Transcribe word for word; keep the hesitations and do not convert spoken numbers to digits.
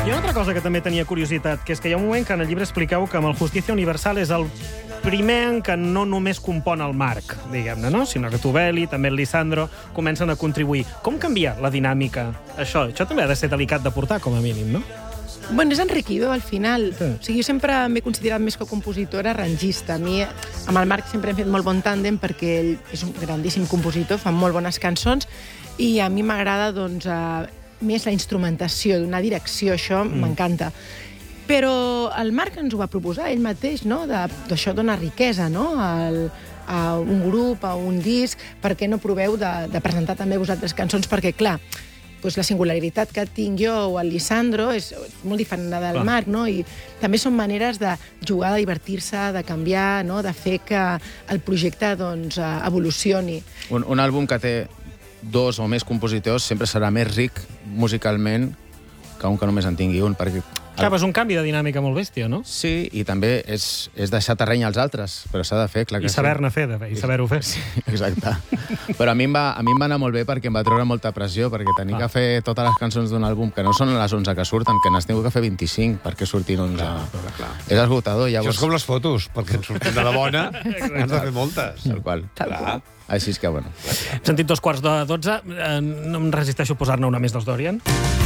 Hi ha una altra cosa que també tenia curiositat, que és que hi ha un moment que en el llibre expliqueu que amb el Justicia Universal és el primer en què no només compon el Marc, diguem-ne, no? Sinó que Tubeli, també el Lisandro, comencen a contribuir. Com canvia la dinàmica? Això, això també ha de ser delicat de portar, com a mínim, no? Bueno, és enriquidor, al final. Sí. O sigui, jo sempre m'he considerat més que compositora arrangista. A mi, amb el Marc, sempre hem fet molt bon tàndem perquè ell és un grandíssim compositor, fa molt bones cançons, i a mi m'agrada, doncs, eh, més la instrumentació, donar direcció, això mm. m'encanta. Però el Marc ens ho va proposar ell mateix, no? D'això dona riquesa, no? Al, a un grup, a un disc, per què no proveu de, de presentar també vosaltres cançons? Perquè, clar, doncs la singularitat que tinc jo o el Lisandro és molt diferent de del Marc, no? I també són maneres de jugar, de divertir-se, de canviar, no? De fer que el projecte doncs, evolucioni. Un, un àlbum que té dos o més compositors sempre serà més ric musicalment que un que només en tingui un, perquè... Clar, és un canvi de dinàmica molt bèstia, no? Sí, i també és, és deixar terreny als altres, però s'ha de fer, clar que I saber-ne fer, de fer, i saber-ho fer. Sí, exacte. Però a mi, em va, a mi em va anar molt bé perquè em va treure molta pressió, perquè tenir ah. que fer totes les cançons d'un àlbum, que no són les onze que surten, que n'has tingut que fer vint-i-cinc perquè surtin onze. Clar, clar. És esgotador. Llavors... Això és com les fotos, perquè en surtin de la bona, has de fer moltes. Tal qual. Tal qual. Així és que, bueno. Hem sentit dos quarts de dotze. No em resisteixo a posar-ne una més dels Dorian.